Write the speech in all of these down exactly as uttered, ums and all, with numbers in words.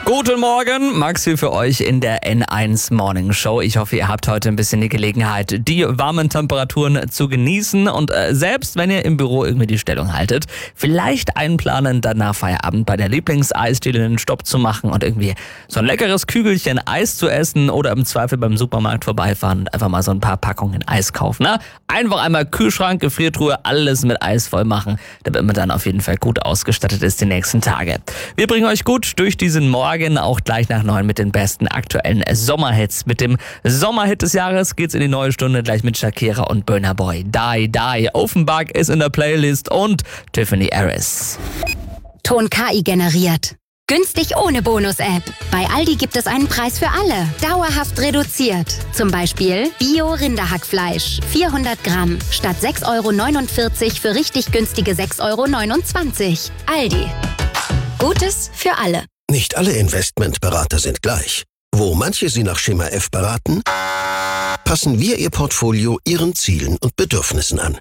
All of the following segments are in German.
Guten Morgen, Max hier für euch in der N eins Morning Show. Ich hoffe, ihr habt heute ein bisschen die Gelegenheit, die warmen Temperaturen zu genießen. Und äh, selbst wenn ihr im Büro irgendwie die Stellung haltet, vielleicht einplanen, dann nach Feierabend bei der Lieblingseisdiele einen Stopp zu machen und irgendwie so ein leckeres Kügelchen Eis zu essen oder im Zweifel beim Supermarkt vorbeifahren und einfach mal so ein paar Packungen Eis kaufen. Ne? Einfach einmal Kühlschrank, Gefriertruhe, alles mit Eis voll machen, damit man dann auf jeden Fall gut ausgestattet ist die nächsten Tage. Wir bringen euch gut durch diesen Morgen. Auch gleich nach neun mit den besten aktuellen Sommerhits. Mit dem Sommerhit des Jahres geht's in die neue Stunde gleich mit Shakira und Burna Boy. Die, Die. Offenbach ist in der Playlist und Tiffany Harris. Ton K I generiert. Günstig ohne Bonus-App. Bei Aldi gibt es einen Preis für alle. Dauerhaft reduziert. Zum Beispiel Bio-Rinderhackfleisch. vierhundert Gramm. Statt sechs Euro neunundvierzig für richtig günstige sechs Euro neunundzwanzig. Aldi. Gutes für alle. Nicht alle Investmentberater sind gleich. Wo manche Sie nach Schema F beraten, passen wir Ihr Portfolio Ihren Zielen und Bedürfnissen an.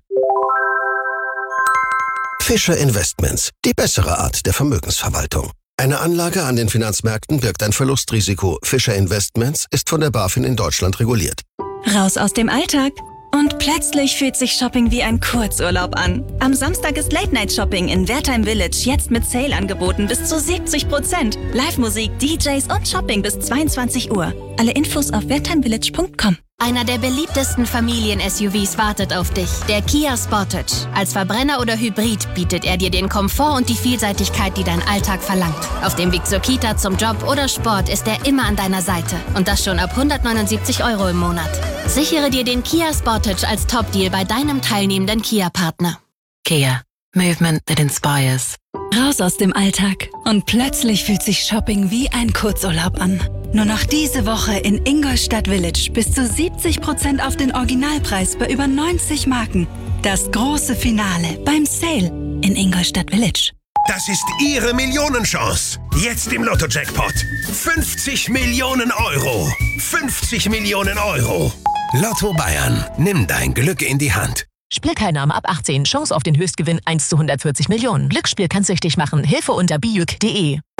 Fischer Investments, die bessere Art der Vermögensverwaltung. Eine Anlage an den Finanzmärkten birgt ein Verlustrisiko. Fischer Investments ist von der BaFin in Deutschland reguliert. Raus aus dem Alltag. Und plötzlich fühlt sich Shopping wie ein Kurzurlaub an. Am Samstag ist Late-Night-Shopping in Wertheim Village jetzt mit Sale-Angeboten bis zu siebzig Prozent. Live-Musik, D Js und Shopping bis zweiundzwanzig Uhr. Alle Infos auf wertheimvillage punkt com. Einer der beliebtesten Familien-S U Vs wartet auf dich. Der Kia Sportage. Als Verbrenner oder Hybrid bietet er dir den Komfort und die Vielseitigkeit, die dein Alltag verlangt. Auf dem Weg zur Kita, zum Job oder Sport ist er immer an deiner Seite. Und das schon ab hundertneunundsiebzig Euro im Monat. Sichere dir den Kia Sportage als Top-Deal bei deinem teilnehmenden Kia-Partner. Kia. Movement that inspires. Raus aus dem Alltag. Und plötzlich fühlt sich Shopping wie ein Kurzurlaub an. Nur noch diese Woche in Ingolstadt Village bis zu siebzig Prozent auf den Originalpreis bei über neunzig Marken. Das große Finale beim Sale in Ingolstadt Village. Das ist Ihre Millionenchance. Jetzt im Lotto-Jackpot. fünfzig Millionen Euro. fünfzig Millionen Euro. Lotto Bayern. Nimm dein Glück in die Hand. Spielteilnahme ab achtzehn. Chance auf den Höchstgewinn eins zu hundertvierzig Millionen. Glücksspiel kann süchtig machen. Hilfe unter bijuk punkt de.